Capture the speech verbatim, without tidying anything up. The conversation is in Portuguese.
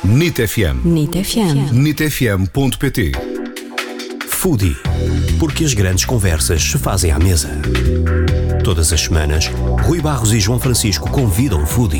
N I T F M. N I T F M. N I T F M ponto pt. Foodie, porque as grandes conversas se fazem à mesa. Todas as semanas, Rui Barros e João Francisco convidam o Foodie